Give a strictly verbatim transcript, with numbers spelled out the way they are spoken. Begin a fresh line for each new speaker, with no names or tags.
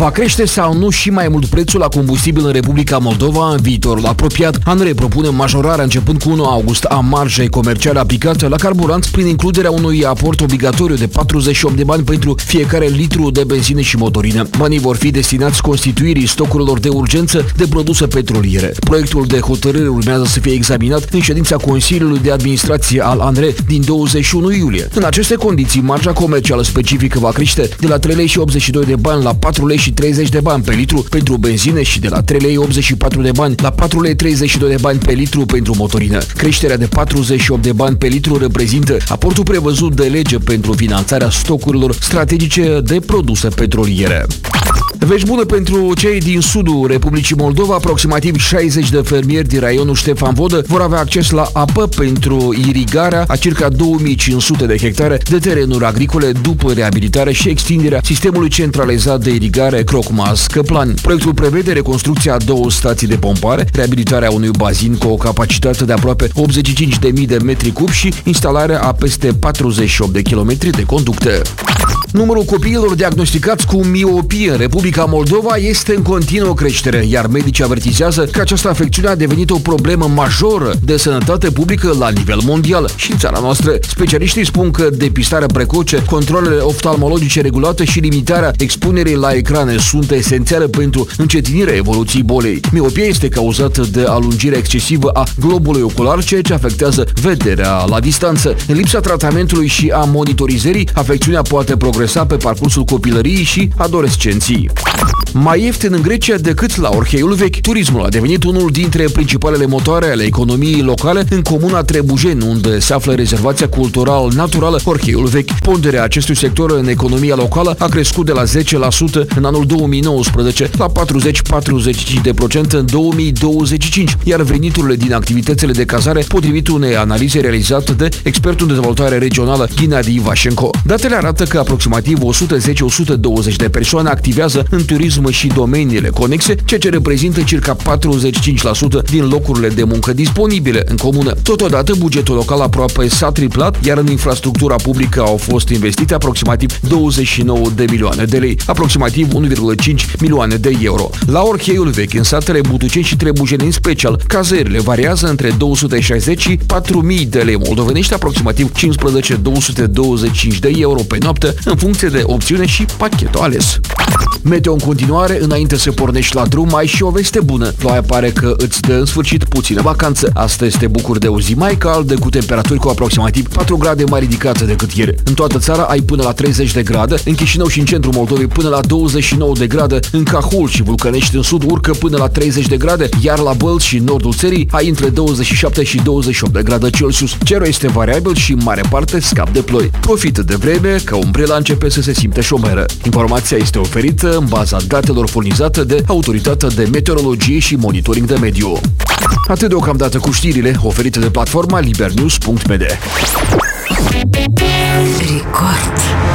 Va crește sau nu și mai mult prețul la combustibil în Republica Moldova în viitorul apropiat? ANRE propune majorarea începând cu unu august a marjei comerciale aplicate la carburanți prin includerea unui aport obligatoriu de patruzeci și opt de bani pentru fiecare litru de benzină și motorină. Banii vor fi destinați constituirii stocurilor de urgență de produse petroliere. Proiectul de hotărâre urmează să fie examinat în ședința Consiliului de Administrație al ANRE din douăzeci și unu iulie. În aceste condiții, marja comercială specifică va crește de la trei lei și optzeci și doi de bani la patru lei și treizeci de bani pe litru pentru benzină și de la trei lei optzeci și patru de bani la patru lei treizeci și doi de bani pe litru pentru motorină. Creșterea de patruzeci și opt de bani pe litru reprezintă aportul prevăzut de lege pentru finanțarea stocurilor strategice de produse petroliere. Vești bune pentru cei din sudul Republicii Moldova. Aproximativ șaizeci de fermieri din raionul Ștefan Vodă vor avea acces la apă pentru irigarea a circa două mii cinci sute de hectare de terenuri agricole după reabilitarea și extinderea sistemului centralizat de irigare Crocmaz-Căplani. Proiectul prevede reconstrucția a două stații de pompare, reabilitarea unui bazin cu o capacitate de aproape optzeci și cinci de mii de metri cub și instalarea a peste patruzeci și opt de kilometri de conducte. Numărul copiilor diagnosticați cu miopie în Republica Moldova este în continuă creștere, iar medicii avertizează că această afecțiune a devenit o problemă majoră de sănătate publică la nivel mondial. Și în țara noastră, specialiștii spun că depistarea precoce, controlele oftalmologice regulate și limitarea expunerii la ecrane sunt esențiale pentru încetinirea evoluției bolei. Miopia este cauzată de alungirea excesivă a globului ocular, ceea ce afectează vederea la distanță. În lipsa tratamentului și a monitorizării, afecțiunea poate progresa pe parcursul copilăriei și adolescenții. Mai ieftin în Grecia decât la Orheiul Vechi. Turismul a devenit unul dintre principalele motoare ale economiei locale în comuna Trebujeni, unde se află rezervația cultural-naturală Orheiul Vechi. Ponderea acestui sector în economia locală a crescut de la zece la sută în anul două mii nouăsprezece la patruzeci la patruzeci și cinci la sută în două mii douăzeci și cinci, iar veniturile din activitățile de cazare, potrivit unei analize realizate de expertul în dezvoltare regională Gennady Ivașenko. Datele arată că aproximativ o sută zece - o sută douăzeci de persoane activează în turism și domeniile conexe, ceea ce reprezintă circa patruzeci și cinci la sută din locurile de muncă disponibile în comună. Totodată, bugetul local aproape s-a triplat, iar în infrastructura publică au fost investite aproximativ douăzeci și nouă de milioane de lei, aproximativ unu virgulă cinci milioane de euro. La Orheiul Vechi, în satele Butuceni și Trebujeni în special, cazările variază între două sute șaizeci și patru mii de lei moldovenești, aproximativ cincisprezece - două sute douăzeci și cinci de euro pe noapte, în funcție de opțiune și pachetul ales. Meteo în continuare, înainte să pornești la drum, ai și o veste bună. Ploaia pare că îți dă în sfârșit puțină vacanță. Astăzi te bucuri de o zi mai caldă, cu temperaturi cu aproximativ patru grade mai ridicate decât ieri. În toată țara ai până la treizeci de grade, în Chișinău și în centrul Moldovei până la douăzeci și nouă de grade, în Cahul și Vulcănești în sud urcă până la treizeci de grade, iar la Bălți și nordul țării ai între douăzeci și șapte și douăzeci și opt de grade Celsius. Cerul este variabil și în mare parte scap de ploi. Profită de vreme, că umbrela începe să se simte șomeră. Informația este oferită în baza datelor furnizate de Autoritatea de Meteorologie și Monitoring de Mediu. Atât deocamdată cu știrile oferite de platforma libernews punct m d. Record.